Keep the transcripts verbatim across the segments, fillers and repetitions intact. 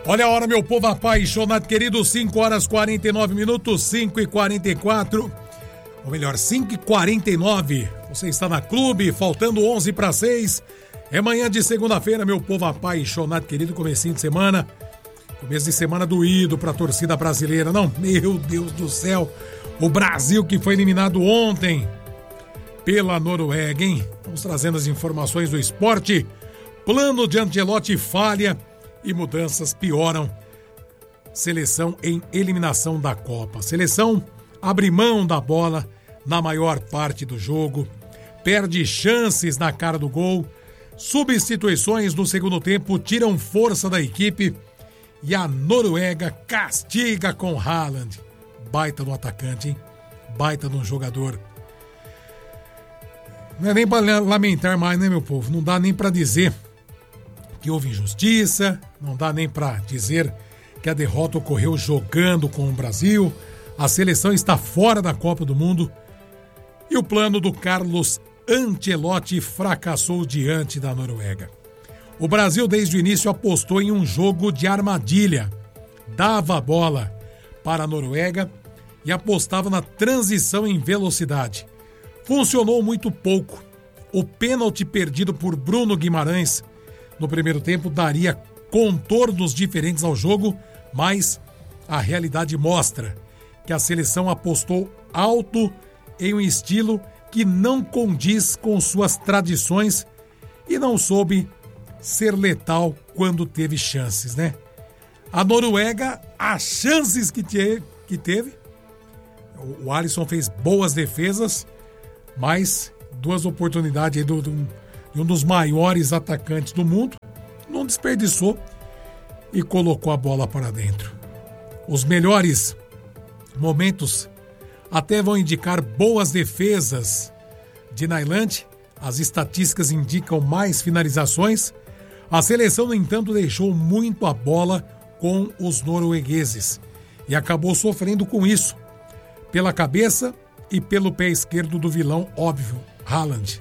Olha a hora, meu povo apaixonado querido, cinco horas e quarenta e nove minutos, cinco e quarenta e quatro, ou melhor, cinco e quarenta e nove. Você está na Clube, faltando onze para seis. É manhã de segunda-feira, meu povo apaixonado querido, comecinho de semana. Começo de semana doído para a torcida brasileira. Não, meu Deus do céu, o Brasil que foi eliminado ontem pela Noruega, hein? Vamos trazendo as informações do esporte. Plano de Ancelotti falha e mudanças pioram. Seleção em eliminação da Copa. Seleção abre mão da bola na maior parte do jogo, perde chances na cara do gol, substituições no segundo tempo tiram força da equipe e a Noruega castiga com Haaland. Baita no atacante, hein? Baita no jogador. Não é nem para lamentar mais, né, meu povo? Não dá nem para dizer que houve injustiça, não dá nem para dizer que a derrota ocorreu jogando com o Brasil. A seleção está fora da Copa do Mundo e o plano do Carlos Ancelotti fracassou diante da Noruega. O Brasil desde o início apostou em um jogo de armadilha, dava a bola para a Noruega e apostava na transição em velocidade. Funcionou muito pouco. O pênalti perdido por Bruno Guimarães no primeiro tempo daria contornos diferentes ao jogo, mas a realidade mostra que a seleção apostou alto em um estilo que não condiz com suas tradições e não soube ser letal quando teve chances, né? A Noruega, as chances que, te, que teve, o Alisson fez boas defesas, mas duas oportunidades aí do, do, de um dos maiores atacantes do mundo, não desperdiçou e colocou a bola para dentro. Os melhores momentos até vão indicar boas defesas de Nyland, as estatísticas indicam mais finalizações. A seleção, no entanto, deixou muito a bola com os noruegueses e acabou sofrendo com isso, pela cabeça e pelo pé esquerdo do vilão, óbvio, Haaland.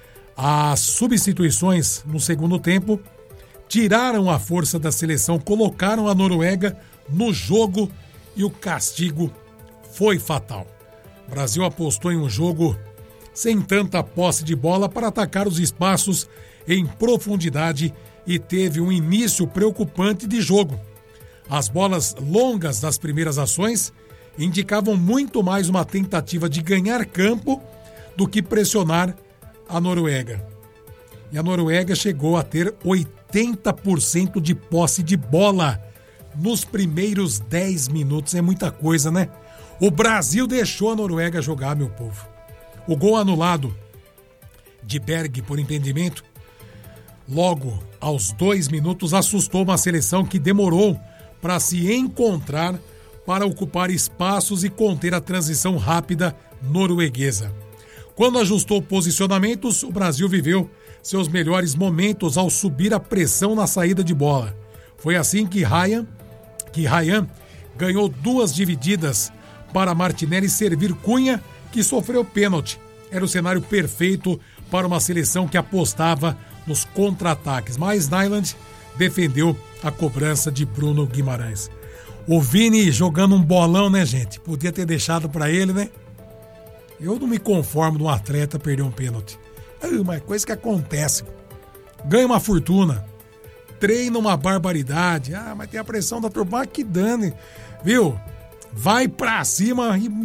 As substituições no segundo tempo tiraram a força da seleção, colocaram a Noruega no jogo e o castigo foi fatal. O Brasil apostou em um jogo sem tanta posse de bola para atacar os espaços em profundidade e teve um início preocupante de jogo. As bolas longas das primeiras ações indicavam muito mais uma tentativa de ganhar campo do que pressionar a Noruega. E a Noruega chegou a ter oitenta por cento de posse de bola nos primeiros dez minutos. É muita coisa, né? O Brasil deixou a Noruega jogar, meu povo. O gol anulado de Berg por impedimento, logo aos dois minutos, assustou uma seleção que demorou para se encontrar, para ocupar espaços e conter a transição rápida norueguesa. Quando ajustou posicionamentos, o Brasil viveu seus melhores momentos ao subir a pressão na saída de bola. Foi assim que Ryan, que Ryan ganhou duas divididas para Martinelli servir Cunha, que sofreu pênalti. Era o cenário perfeito para uma seleção que apostava nos contra-ataques, mas Nyland defendeu a cobrança de Bruno Guimarães. O Vini jogando um bolão, né, gente? Podia ter deixado para ele, né? Eu não me conformo de um atleta perder um pênalti. É uma coisa que acontece. Ganha uma fortuna, treina uma barbaridade. Ah, mas tem a pressão da turma. Ah, que dane, viu? Vai pra cima e...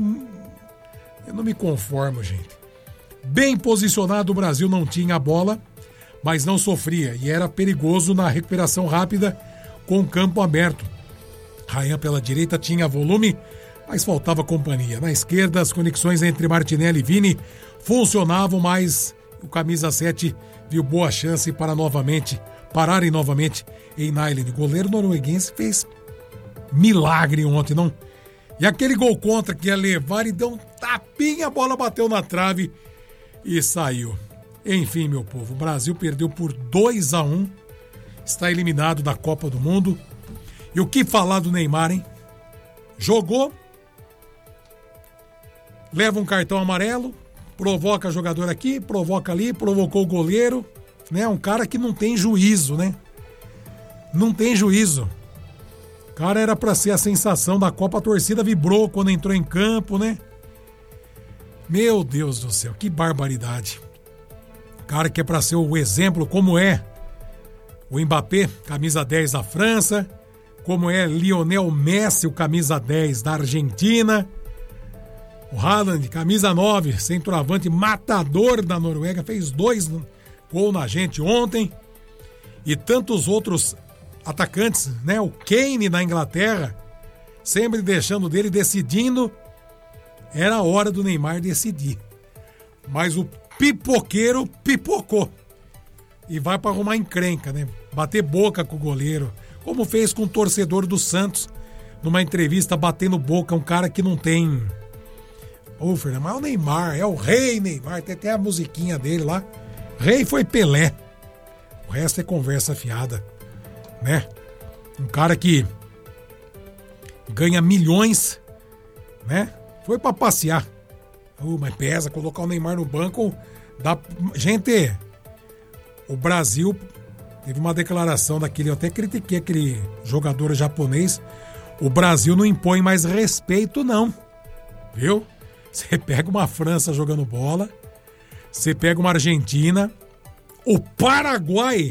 Eu não me conformo, gente. Bem posicionado, o Brasil não tinha a bola, mas não sofria e era perigoso na recuperação rápida com o campo aberto. Ryan pela direita tinha volume, mas faltava companhia. Na esquerda, as conexões entre Martinelli e Vini funcionavam, mas o camisa sete viu boa chance para novamente pararem novamente em Nyland. O goleiro norueguense fez milagre ontem, não? E aquele gol contra que ia levar e deu um tapinha, a bola bateu na trave e saiu. Enfim, meu povo, o Brasil perdeu por dois a um, está eliminado da Copa do Mundo. E o que falar do Neymar, hein? Jogou, leva um cartão amarelo, provoca jogador aqui, provoca ali, provocou o goleiro, né? Um cara que não tem juízo, né? Não tem juízo. Cara, era pra ser a sensação da Copa, a torcida vibrou quando entrou em campo, né? Meu Deus do céu, que barbaridade. Cara que é pra ser o exemplo, como é o Mbappé, camisa dez da França, como é Lionel Messi, o camisa dez da Argentina, o Haaland, camisa nove, centroavante matador da Noruega, fez dois gols na gente ontem, e tantos outros atacantes, né? O Kane da Inglaterra, sempre deixando dele, decidindo. Era a hora do Neymar decidir. Mas o pipoqueiro pipocou. E vai para arrumar encrenca, né? Bater boca com o goleiro. Como fez com o torcedor do Santos, numa entrevista batendo boca, um cara que não tem... Ô, Fernando, mas é o Neymar, é o rei Neymar, tem até a musiquinha dele lá. Rei foi Pelé. O resto é conversa fiada, né? Um cara que ganha milhões, né? Foi pra passear. Uh, mas pesa, colocar o Neymar no banco. Dá... Gente, o Brasil teve uma declaração daquele, eu até critiquei aquele jogador japonês. O Brasil não impõe mais respeito, não. Viu? Você pega uma França jogando bola, você pega uma Argentina, o Paraguai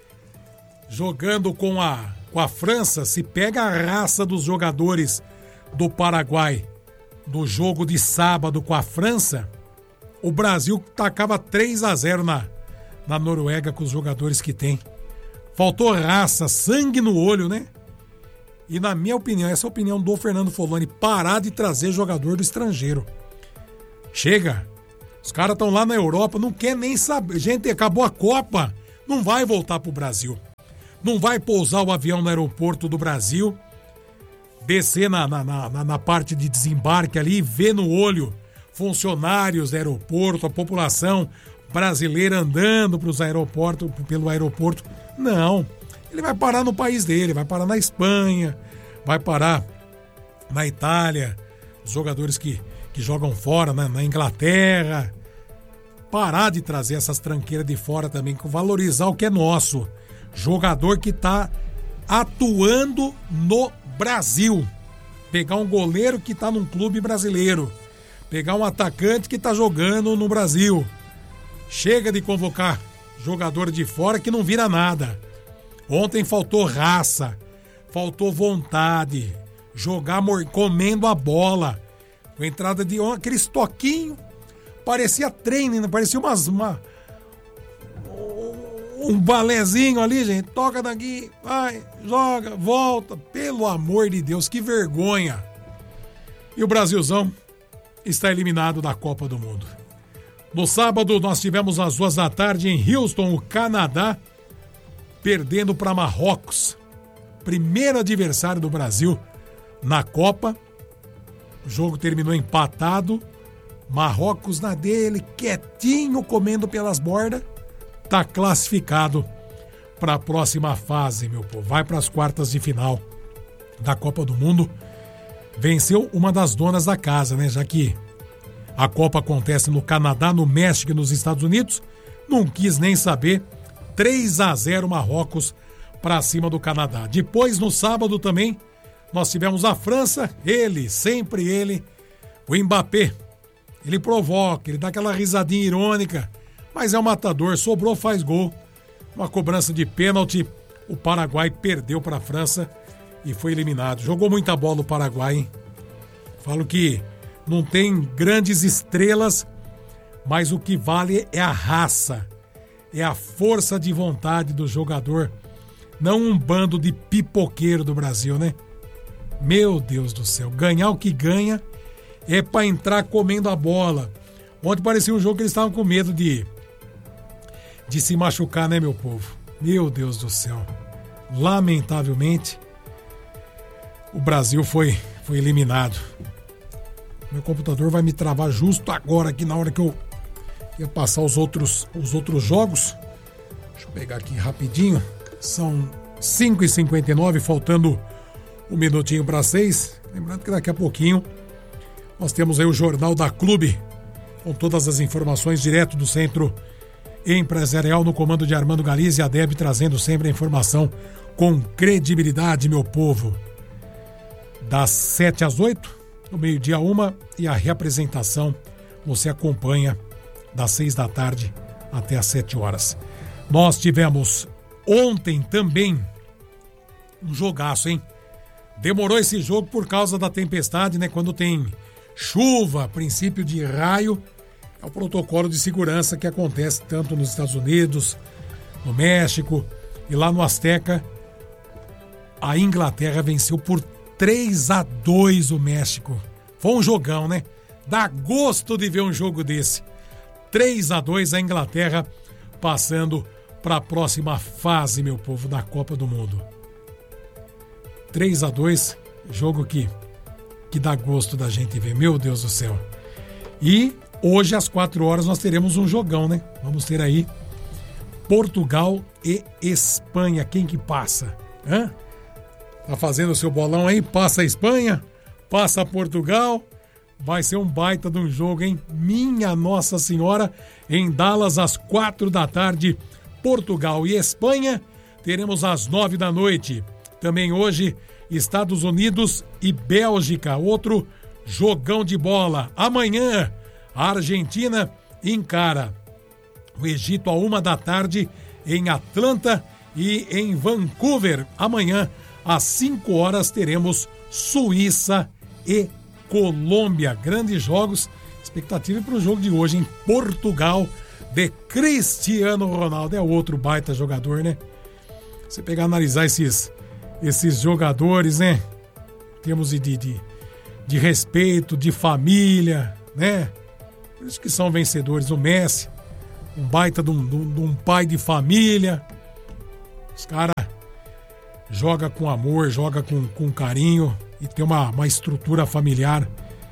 jogando com a, com a França, se pega a raça dos jogadores do Paraguai do jogo de sábado com a França, o Brasil tacava três a zero na, na Noruega com os jogadores que tem. Faltou raça, sangue no olho, né? E na minha opinião, essa é a opinião do Fernando Foloni, parar de trazer jogador do estrangeiro. Chega, os caras estão lá na Europa, não quer nem saber. Gente, acabou a Copa, não vai voltar pro Brasil. Não vai pousar o avião no aeroporto do Brasil, descer na, na, na, na parte de desembarque ali, ver no olho funcionários do aeroporto, a população brasileira andando pros aeroportos, pelo aeroporto. Não, ele vai parar no país dele, vai parar na Espanha, vai parar na Itália, os jogadores que, que jogam fora, né, na Inglaterra. Parar de trazer essas tranqueiras de fora também, valorizar o que é nosso. Jogador que tá atuando no Brasil. Pegar um goleiro que tá num clube brasileiro. Pegar um atacante que tá jogando no Brasil. Chega de convocar jogador de fora que não vira nada. Ontem faltou raça, faltou vontade, jogar comendo a bola. Com a entrada de aqueles toquinhos, parecia treino, parecia umas, uma, um balézinho ali, gente. Toca daqui, vai, joga, volta. Pelo amor de Deus, que vergonha. E o Brasilzão está eliminado da Copa do Mundo. No sábado, nós tivemos às duas da tarde em Houston, o Canadá, perdendo para Marrocos. Primeiro adversário do Brasil na Copa. O jogo terminou empatado. Marrocos na dele, quietinho, comendo pelas bordas. Tá classificado para a próxima fase, meu povo. Vai para as quartas de final da Copa do Mundo. Venceu uma das donas da casa, né? Já que a Copa acontece no Canadá, no México e nos Estados Unidos. Não quis nem saber. três a zero Marrocos para cima do Canadá. Depois, no sábado também, nós tivemos a França. Ele, sempre ele, o Mbappé. Ele provoca, ele dá aquela risadinha irônica, mas é um matador, sobrou, faz gol. Uma cobrança de pênalti, o Paraguai perdeu para a França e foi eliminado. Jogou muita bola o Paraguai, hein? Falo que não tem grandes estrelas, mas o que vale é a raça, é a força de vontade do jogador, não um bando de pipoqueiro do Brasil, né? Meu Deus do céu, ganhar o que ganha é para entrar comendo a bola. Ontem parecia um jogo que eles estavam com medo de, de se machucar, né, meu povo? Meu Deus do céu. Lamentavelmente, o Brasil foi, foi eliminado. Meu computador vai me travar justo agora, aqui na hora que eu ia passar os outros, os outros jogos. Deixa eu pegar aqui rapidinho. São cinco e cinquenta e nove, faltando um minutinho para seis. Lembrando que daqui a pouquinho nós temos aí o Jornal da Clube, com todas as informações direto do Centro Empresarial, no comando de Armando Galiza e a Deb, trazendo sempre a informação com credibilidade, meu povo. das sete às oito, do meio-dia a uma, e a reapresentação você acompanha das seis da tarde até às sete horas. Nós tivemos ontem também um jogaço, hein? Demorou esse jogo por causa da tempestade, né? Quando tem chuva, princípio de raio, é o protocolo de segurança que acontece tanto nos Estados Unidos, no México e lá no Azteca. A Inglaterra venceu por três a dois o México. Foi um jogão, né? Dá gosto de ver um jogo desse. três a dois a Inglaterra passando para a próxima fase, meu povo, da Copa do Mundo. três a dois, jogo que, que dá gosto da gente ver, meu Deus do céu. E hoje às quatro horas nós teremos um jogão, né? Vamos ter aí Portugal e Espanha. Quem que passa? Hã? Tá fazendo o seu bolão aí? Passa a Espanha? Passa Portugal? Vai ser um baita de um jogo, hein? Minha Nossa Senhora, em Dallas às quatro da tarde, Portugal e Espanha. Teremos às nove da noite. Também hoje, Estados Unidos e Bélgica, outro jogão de bola. Amanhã, a Argentina encara o Egito a uma da tarde em Atlanta e em Vancouver. Amanhã, às cinco horas, teremos Suíça e Colômbia. Grandes jogos. Expectativa para o jogo de hoje em Portugal, de Cristiano Ronaldo. É outro baita jogador, né? Você pegar e analisar esses... esses jogadores, né? Temos de, de, de respeito, de família, né? Por isso que são vencedores. O Messi, um baita de um, de um pai de família. Os caras jogam com amor, jogam com, com carinho e tem uma, uma estrutura familiar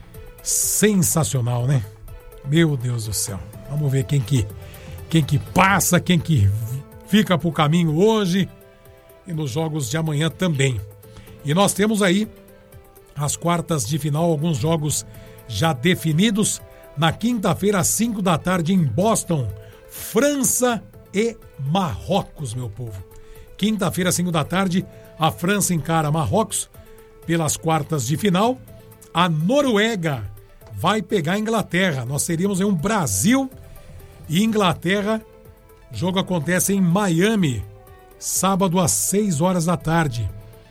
sensacional, né? Meu Deus do céu. Vamos ver quem que, quem que passa, quem que fica pro caminho hoje. E nos jogos de amanhã também. E nós temos aí as quartas de final, alguns jogos já definidos. Na quinta-feira, às cinco da tarde, em Boston, França e Marrocos, meu povo. Quinta-feira, às cinco da tarde, a França encara Marrocos pelas quartas de final. A Noruega vai pegar a Inglaterra. Nós teríamos aí um Brasil e Inglaterra. O jogo acontece em Miami, sábado às seis horas da tarde.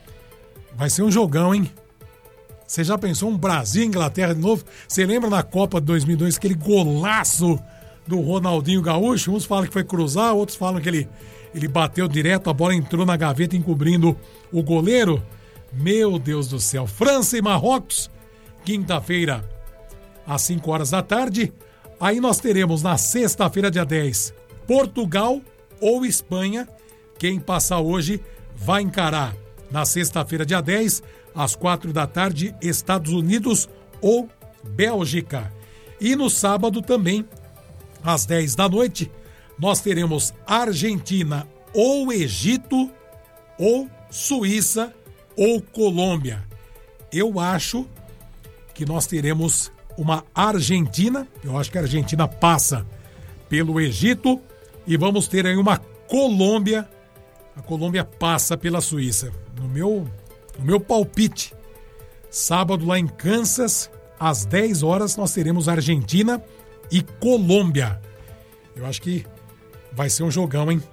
Vai ser um jogão, hein? Você já pensou um Brasil e Inglaterra de novo? Você lembra na Copa de dois mil e dois aquele golaço do Ronaldinho Gaúcho? Uns falam que foi cruzar, outros falam que ele, ele bateu direto, a bola entrou na gaveta encobrindo o goleiro. Meu Deus do céu. França e Marrocos, quinta-feira às cinco horas da tarde. Aí nós teremos na sexta-feira, dia dez, Portugal ou Espanha. Quem passar hoje vai encarar na sexta-feira, dia dez, às quatro da tarde, Estados Unidos ou Bélgica. E no sábado também, às dez da noite, nós teremos Argentina ou Egito, ou Suíça ou Colômbia. Eu acho que nós teremos uma Argentina, eu acho que a Argentina passa pelo Egito, e vamos ter aí uma Colômbia. A Colômbia passa pela Suíça. No meu, no meu palpite, sábado lá em Kansas, às dez horas, nós teremos Argentina e Colômbia. Eu acho que vai ser um jogão, hein?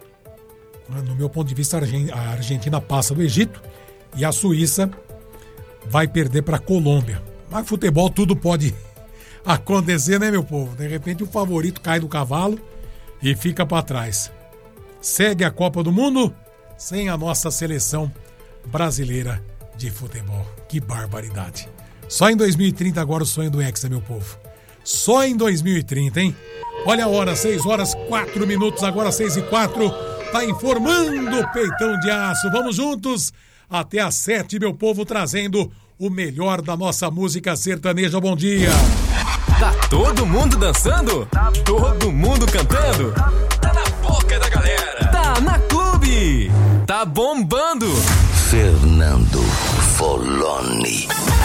No meu ponto de vista, a Argentina passa do Egito e a Suíça vai perder para a Colômbia. Mas futebol tudo pode acontecer, né, meu povo? De repente o favorito cai do cavalo e fica para trás. Segue a Copa do Mundo sem a nossa seleção brasileira de futebol. Que barbaridade. Só em dois mil e trinta agora o sonho do Hexa, meu povo. Só em dois mil e trinta, hein? Olha a hora, seis horas, quatro minutos, agora seis e quatro. Tá informando o Peitão de Aço. Vamos juntos até às sete, meu povo, trazendo o melhor da nossa música sertaneja. Bom dia. Tá todo mundo dançando? Tá todo mundo cantando? Tá na boca da galera. Tá na Clube. Tá bombando. Fernando Foloni.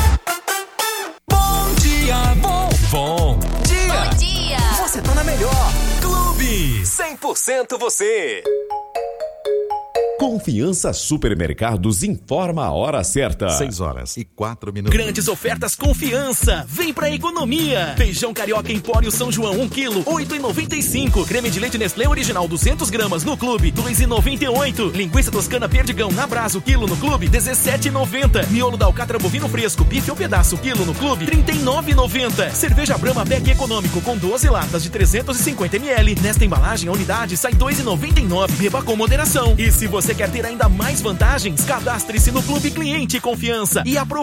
Bom dia, bom, bom dia. Bom dia. Você tá na melhor. Clube, cem por cento você. Com Confiança Supermercados informa a hora certa. seis horas e quatro minutos. Grandes ofertas Confiança. Vem pra economia. Feijão carioca Empório São João, um quilo, oito reais e noventa e cinco centavos. Creme de leite Nestlé Original, duzentas gramas no Clube, dois reais e noventa e oito centavos. Linguiça toscana Perdigão na Brasa, o quilo no Clube, dezessete reais e noventa centavos. Miolo da Alcatra bovino fresco, bife ou pedaço, quilo no Clube, trinta e nove reais e noventa centavos. Cerveja Brahma Pack econômico com doze latas de trezentos e cinquenta mililitros. Nesta embalagem, a unidade sai dois reais e noventa e nove centavos. Beba com moderação. E se você quer ter ainda mais vantagens, cadastre-se no Clube Cliente Confiança e aproveite